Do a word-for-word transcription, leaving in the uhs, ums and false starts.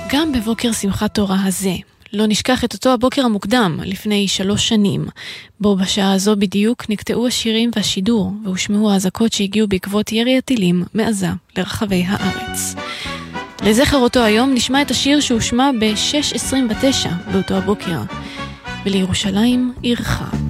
גם בבוקר שמחת תורה הזה, לא נשכח את אותו הבוקר המוקדם, לפני שלוש שנים, בו בשעה הזו בדיוק נקטעו השירים והשידור, והושמעו האזעקות שהגיעו בעקבות ירי הטילים מעזה לרחבי הארץ. לזכר אותו היום נשמע את השיר שהושמע ב-שש עשרים ותשע באותו הבוקר, ולירושלים עירך.